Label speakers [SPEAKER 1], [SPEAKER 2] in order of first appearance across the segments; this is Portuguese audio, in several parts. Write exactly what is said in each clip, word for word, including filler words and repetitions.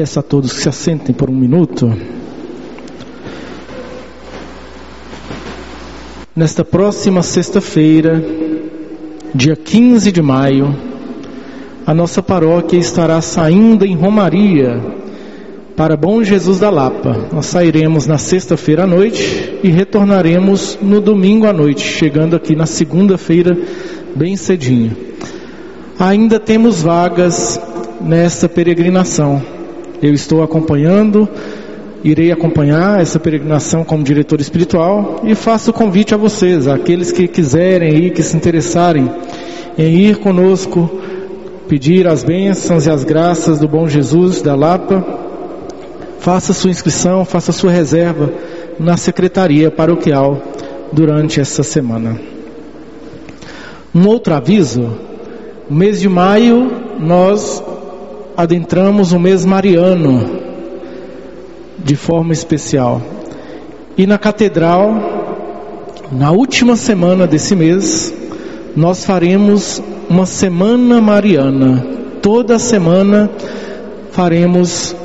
[SPEAKER 1] Peço a todos que se assentem por um minuto. Nesta próxima sexta-feira, dia quinze de maio, a nossa paróquia estará saindo em romaria para Bom Jesus da Lapa. Nós sairemos na sexta-feira à noite e retornaremos no domingo à noite, chegando aqui na segunda-feira bem cedinho. Ainda temos vagas nessa peregrinação. Eu estou acompanhando, irei acompanhar essa peregrinação como diretor espiritual e faço o convite a vocês, aqueles que quiserem ir, que se interessarem em ir conosco, pedir as bênçãos e as graças do Bom Jesus da Lapa. Faça sua inscrição, faça sua reserva na secretaria paroquial durante essa semana. Um outro aviso: no mês de maio nós adentramos o mês mariano de forma especial. E na catedral, na última semana desse mês, nós faremos uma semana mariana. Toda semana faremos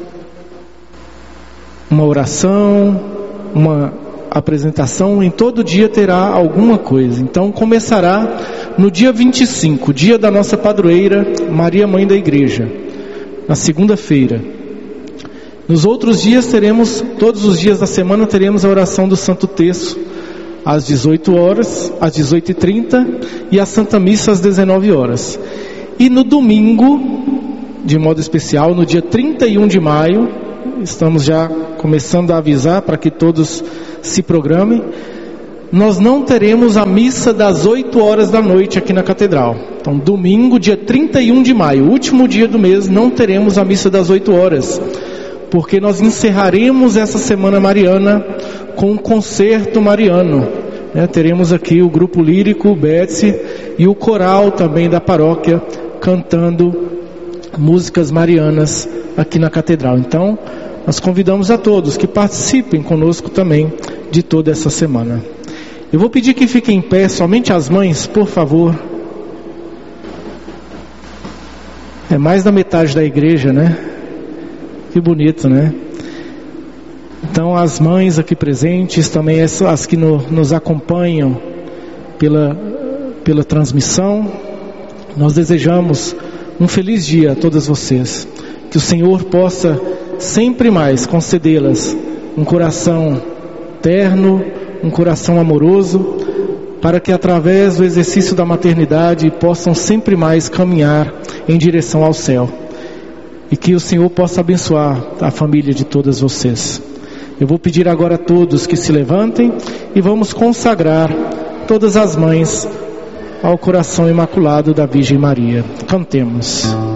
[SPEAKER 1] uma oração, uma apresentação, em todo dia terá alguma coisa. Então começará no dia vinte e cinco, dia da nossa padroeira, Maria Mãe da Igreja, na segunda-feira. Nos outros dias teremos, todos os dias da semana teremos a oração do Santo Terço, às dezoito horas, às dezoito e trinta, e a Santa Missa às dezenove horas. E no domingo, de modo especial, no dia trinta e um de maio, estamos já começando a avisar para que todos se programem, nós não teremos a missa das oito horas da noite aqui na catedral. Então, domingo, dia trinta e um de maio, último dia do mês, não teremos a missa das oito horas, porque nós encerraremos essa semana mariana com um concerto mariano. Né? Teremos aqui o grupo lírico, o Betsy, e o coral também da paróquia, cantando músicas marianas aqui na catedral. Então, nós convidamos a todos que participem conosco também de toda essa semana. Eu vou pedir que fiquem em pé, somente as mães, por favor. É mais da metade da igreja, né? Que bonito, né? Então, as mães aqui presentes, também as que no, nos acompanham pela, pela transmissão, nós desejamos um feliz dia a todas vocês. Que o Senhor possa sempre mais concedê-las um coração terno, um coração amoroso, para que através do exercício da maternidade possam sempre mais caminhar em direção ao céu. E que o Senhor possa abençoar a família de todas vocês. Eu vou pedir agora a todos que se levantem e vamos consagrar todas as mães ao coração imaculado da Virgem Maria. Cantemos.